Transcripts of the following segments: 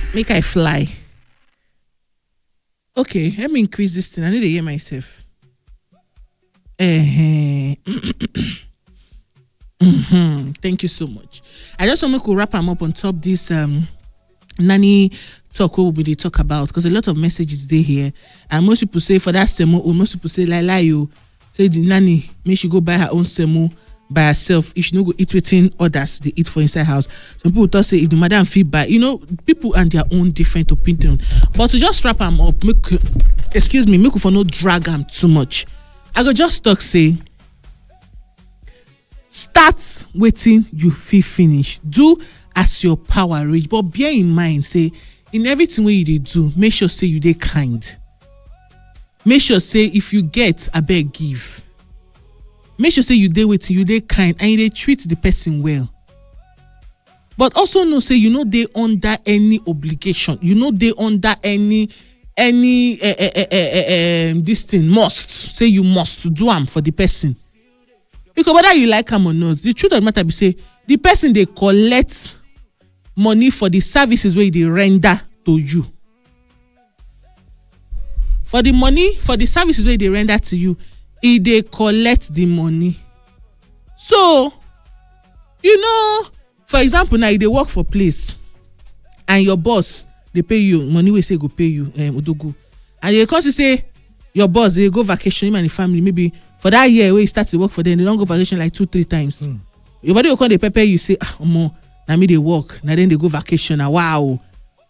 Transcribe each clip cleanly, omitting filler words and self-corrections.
Make I fly. Okay, let me increase this thing. I need to hear myself. Thank you so much. I just want to wrap them up on top this nanny talk what we talk about, because a lot of messages they here, and most people say for that semo, or most people say lie you say the nanny may she go buy her own semo by herself if she no go eat within others they eat for inside house. Some people thought say if the madam feel bad, people and their own different opinion. But to just wrap them up, make for no drag them too much. I go just talk say start waiting you feel finish. Do as your power reach, but bear in mind say in everything wey you dey do, make sure say you dey kind. Make sure say if you get, abeg give. Make sure say you dey waiting, you dey kind, and you dey treat the person well. But also know say you no dey under any obligation. You no dey under any this thing must say you must do am for the person. Because whether you like am or not, the truth of the matter be say the person dey collect money for the services wey they render to you. For the money, for the services wey they render to you, they collect the money. So, for example, now they work for place and your boss, they pay you money we say go pay you Odogu. And they come to say your boss, they go vacation, him and the family, maybe for that year where you start to work for them, they don't go vacation like 2-3 times. Your body will come, they prepare you, say, more. Now me they work. Now then they go vacation. Now wow.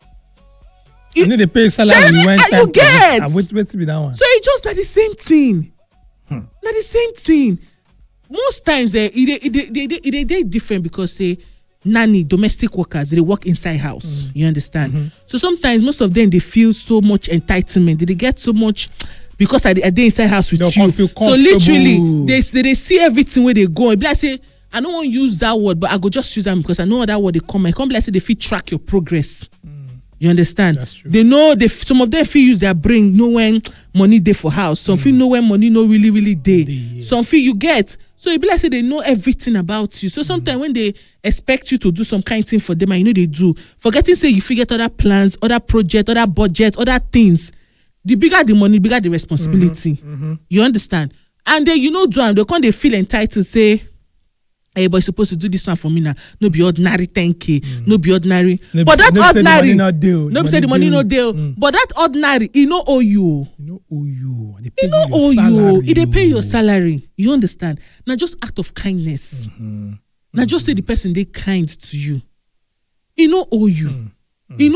And then they pay salary. You get. Wait to be that one. So it's just not the same thing. Not the same thing. Most times they different because say nanny domestic workers they work inside house. You understand? So sometimes most of them they feel so much entitlement. They get so much because I they inside house with you. So literally they see everything where they go. It be like say, I don't want to use that word, but I go just use them because I know that word they come. I come like say they feel track your progress. You understand? That's true. They know some of them feel use their brain, know when money day for house. Some feel know when money no really day. Yeah. Some feel you get. So it be like say they know everything about you. So sometimes when they expect you to do some kind of thing for them, and they do, forgetting say you forget other plans, other project, other budget, other things. The bigger the money, bigger the responsibility. You understand? And then do them, they feel entitled say, hey, but you're supposed to do this one for me now. No be ordinary 10K. No be ordinary. But that ordinary. No be say the money no deal. But that ordinary, he no owe you. He no owe you. He no owe you. He they pay your salary. You understand? Now just act of kindness. Now just say the person they kind to you. He no owe you. They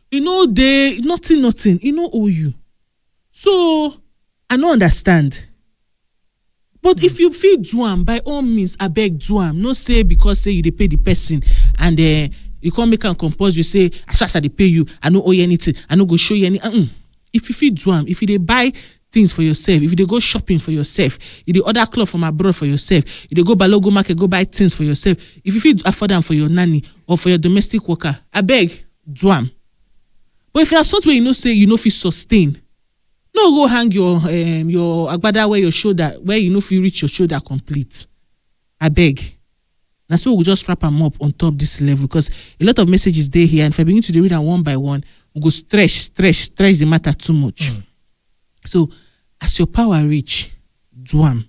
nothing. He no owe you. So I don't understand. But if you feel do am, by all means, I beg do am. No say because say you they pay the person and you can't make and compose. You say as far as they pay you, I no owe you anything. I no go show you any. If you feel do am, if you they buy things for yourself, if you they go shopping for yourself, if you order clothes from abroad for yourself, if they go Balogo market go buy things for yourself, if you feel afford them for your nanny or for your domestic worker, I beg do am. But if you are something where say you know feel sustain. No go hang your agbada where your shoulder, where you know if you reach your shoulder complete. I beg. That's why we'll just wrap them up on top this level because a lot of messages there here, and if I begin to read them one by one, we'll go stretch the matter too much. So as your power reach, do them.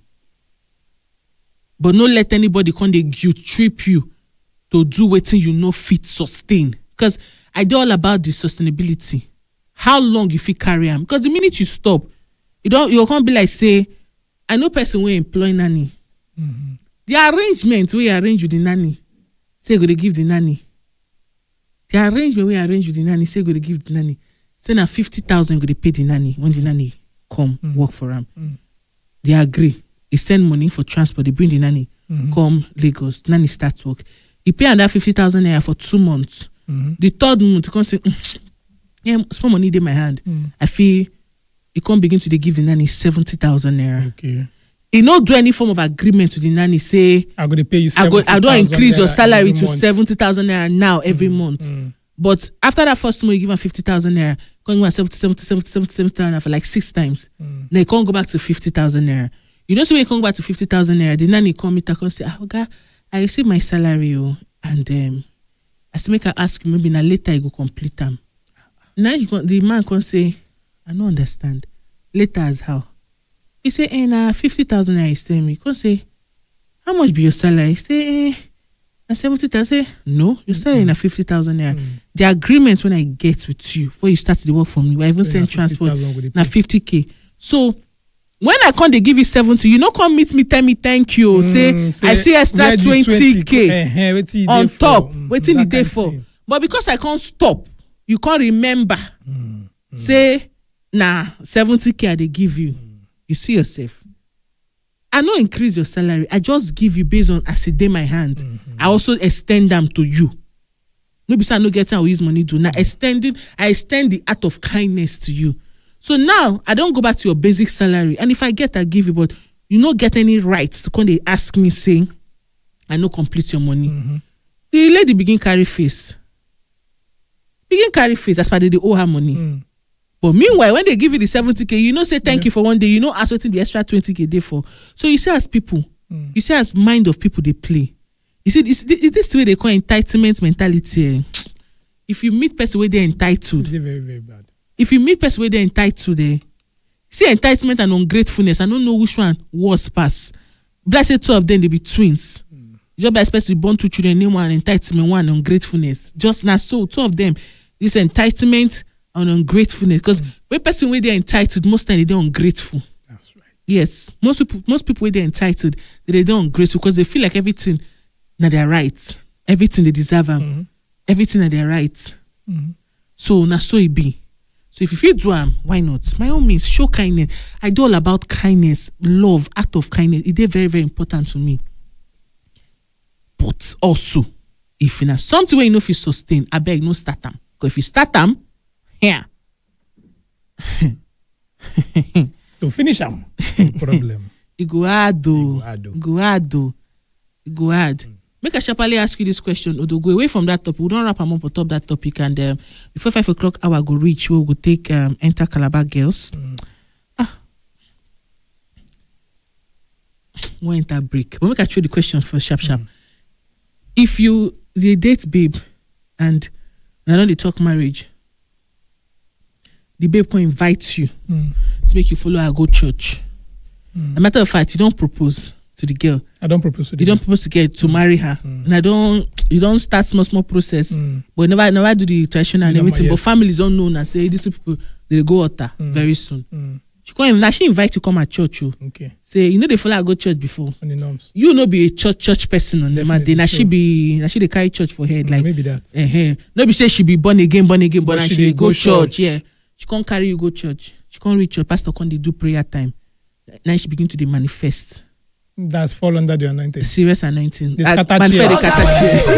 But no let anybody come they guilt trip you to do what you know fit sustain. Because I do all about the sustainability. How long you fit carry am? Because the minute you stop, you can't be like say, I know person will employ nanny. The arrangement we arrange with the nanny, say go to give the nanny. The arrangement we arrange with the nanny, say go to give the nanny. Say na 50,000 go to pay the nanny when the nanny come work for him. They agree. He send money for transport. They bring the nanny come Lagos. Nanny start work. He pay under 50,000 naira for 2 months. The third month he come say. Small money in my hand. I feel you can't begin to give the nanny 70,000 naira. Okay. You not do any form of agreement with the nanny. Say I'm going to pay you. I don't increase your salary to 70,000 naira now every month. But after that first month, you give her 50,000 naira. Going on 70,000 naira for like 6 times. Then you can't go back to 50,000 naira. You know, so when you come back to 50,000 naira, the nanny come meet and say, "God, I received my salary, and I still make her ask you maybe now later you go complete them." Now the man can say, I don't understand. Later as how? He say, 50,000 naira is telling me. Can say, how much be your salary? He say, 70,000. Say, no, your salary na 50,000 naira. The agreement when I get with you before you start the work for me, I even send transport na 50K. So when I come, they give you 70. You know, come meet me, tell me thank you. Say I see extra 20K on top. Waiting the day for. But because I can't stop, you can't remember. Say, 70K they give you. You see yourself. I no increase your salary. I just give you based on as it dey my hand. I also extend them to you. No be say I no get time, I use money do. Now I extend the act of kindness to you. So now I don't go back to your basic salary. And if I get, I give you, but you no get any rights to come they ask me saying I no complete your money. The lady begin carry face. As far as they owe her money. But meanwhile, when they give you the 70K, you know, say thank you for one day, you know, ask what the extra 20K day for. So you see, as people, you see, as mind of people they play. You see, is this way they call entitlement mentality? If you meet person where they're entitled, they're very, very bad. If you meet person where they're entitled, see entitlement and ungratefulness. I don't know which one was pass. Blessed two of them, they be twins. Just by especially born two children, name one entitlement, one ungratefulness. Just now, so two of them, this entitlement and ungratefulness. Because when person where they're entitled, most time they're ungrateful. That's right. Yes, most people where they're entitled, they're ungrateful because they feel like everything that they're right, everything they deserve them, everything that they're right. So now so it be. So if you feel do why not? By all means, show kindness. I do all about kindness, love, act of kindness. It is very, very important to me. But also, if you something where you know if you sustain, I beg no start them. Because if you start them, here. To finish them, problem. It go hard though. It go hard. Make I sharply ask you this question, or to go away from that topic. We don't wrap up on top that topic, and before 5 o'clock hour go reach, we'll go take enter Calabar girls. We'll enter break. But make I show the question first, sharp. If you date babe, and I know they talk marriage, the babe can invite you to make you follow her go church. A matter of fact, you don't propose to the girl. I don't propose to the girl. You don't propose to get to marry her. And you don't start small process. But never do the traditional and everything. But families don't know and say these people they go altar very soon. She invite you come at church. Okay. Say, you know they follow her go church before. On the norms. You know be a church person on them. Now she they carry church for head. Like maybe that. No be say she be born again, but she go church. Yeah. She can't carry you go church. She can't reach your pastor can't they do prayer time. Now she begin to manifest. That's fall under the anointing. Serious anointing. The